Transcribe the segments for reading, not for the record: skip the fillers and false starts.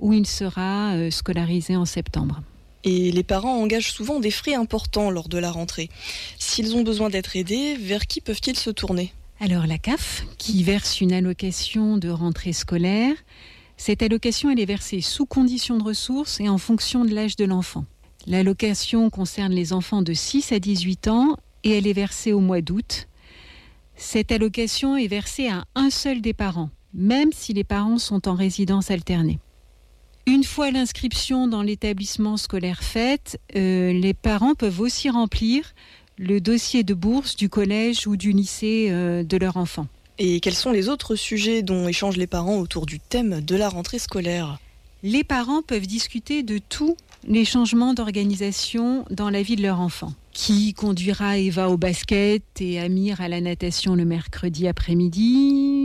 où il sera scolarisé en septembre. Et les parents engagent souvent des frais importants lors de la rentrée. S'ils ont besoin d'être aidés, vers qui peuvent-ils se tourner ? Alors la CAF, qui verse une allocation de rentrée scolaire, cette allocation elle est versée sous condition de ressources et en fonction de l'âge de l'enfant. L'allocation concerne les enfants de 6 à 18 ans et elle est versée au mois d'août. Cette allocation est versée à un seul des parents, même si les parents sont en résidence alternée. Une fois l'inscription dans l'établissement scolaire faite, les parents peuvent aussi remplir le dossier de bourse du collège ou du lycée de leur enfant. Et quels sont les autres sujets dont échangent les parents autour du thème de la rentrée scolaire ? Les parents peuvent discuter de tous les changements d'organisation dans la vie de leur enfant. Qui conduira Eva au basket et Amir à la natation le mercredi après-midi ?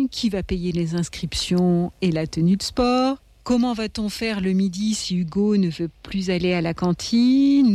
Qui va payer les inscriptions et la tenue de sport ? Comment va-t-on faire le midi si Hugo ne veut plus aller à la cantine ?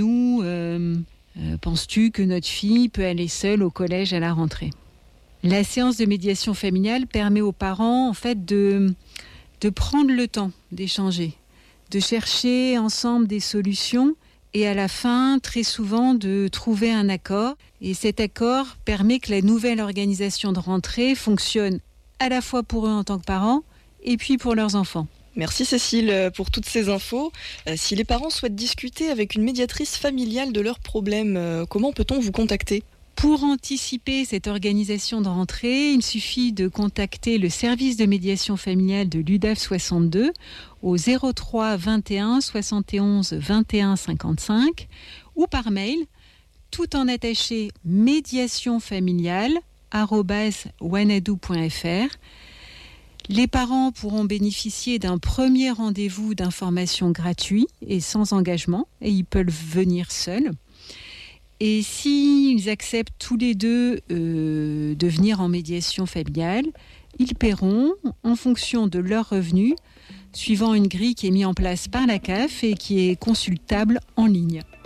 Ou penses-tu que notre fille peut aller seule au collège à la rentrée ? La séance de médiation familiale permet aux parents en fait de prendre le temps d'échanger, de chercher ensemble des solutions et à la fin, très souvent, de trouver un accord. Et cet accord permet que la nouvelle organisation de rentrée fonctionne à la fois pour eux en tant que parents et puis pour leurs enfants. Merci Cécile pour toutes ces infos. Si les parents souhaitent discuter avec une médiatrice familiale de leurs problèmes, comment peut-on vous contacter ? Pour anticiper cette organisation de rentrée, il suffit de contacter le service de médiation familiale de l'UDAF 62 au 03 21 71 21 55 ou par mail, tout en attaché médiationfamiliale@wanadoo.fr. Les parents pourront bénéficier d'un premier rendez-vous d'information gratuit et sans engagement, et ils peuvent venir seuls. Et s'ils acceptent tous les deux de venir en médiation familiale, ils paieront en fonction de leurs revenus, suivant une grille qui est mise en place par la CAF et qui est consultable en ligne.